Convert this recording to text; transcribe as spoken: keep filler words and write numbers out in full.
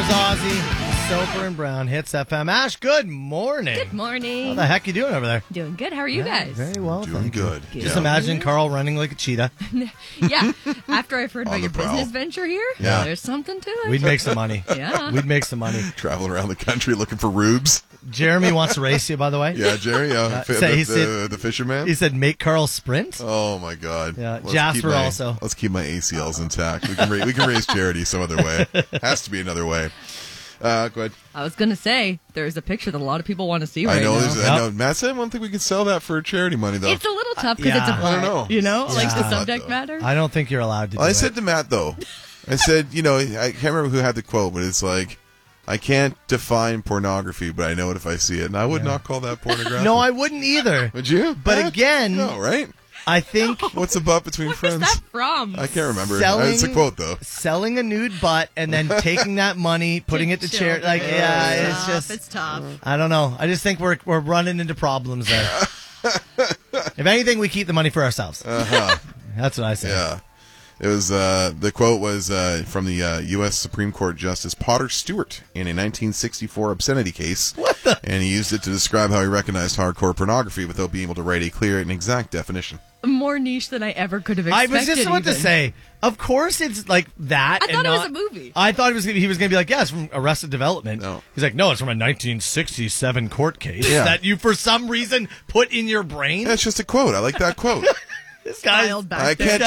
Ozzy, Soper and Brown, Hits F M. Ash, good morning. Good morning. How the heck you doing over there? Doing good. How are you Yeah, guys? Very well, Doing thank you. good. Good. Just Yeah. imagine Carl running like a cheetah. Yeah. After I've heard On about your the prowl. business venture here, Yeah. there's something to it. We'd make some money. Yeah. We'd make some money. Traveling around the country looking for rubes. Jeremy wants to race you, by the way. Yeah, Jerry, uh, Uh, fi- say the, he the, said- the fisherman. He said, make Carl sprint. Oh my God! Yeah, Let's Jasper keep my- also. Let's keep my A C Ls intact. We can ra- we can raise charity some other way. Has to be another way. Uh, go ahead. I was going to say, there's a picture that a lot of people want to see right I know. now. There's, Yep. I know. Matt said, "I don't think we could sell that for charity money, though." It's a little tough because yeah. it's a I butt. don't know. You know, like the Yeah. subject Though. matter. I don't think you're allowed to do I it. said to Matt though, I said, you know, I can't remember who had the quote, but it's like, I can't define pornography, but I know it if I see it, and I would Yeah. not call that pornographic. No, I wouldn't either. Would you? But Matt? again- no, right? I think What's a butt between Where's friends? that from? I can't remember. Selling- It's a quote though. selling a nude butt and then taking that money, putting it to charity, like, Children. yeah, It's it's tough. just, It's tough. I don't know. I just think we're we're running into problems there. If anything, we keep the money for ourselves. Uh-huh. That's what I say. Yeah. It was uh, the quote was uh, from the uh, U S Supreme Court Justice Potter Stewart in a nineteen sixty-four obscenity case. What the? And he used it to describe how he recognized hardcore pornography without being able to write a clear and exact definition. More niche than I ever could have I expected. was just about to even. say, of course it's like that. I and thought it was not- a movie. I thought it was gonna, he was going to be like, yeah, it's from Arrested Development. No. He's like, no, it's from a nineteen sixty-seven court case Yeah. that you, for some reason, put in your brain. Yeah, it's just a quote. I like that quote. This guy's Dialed back I there. can't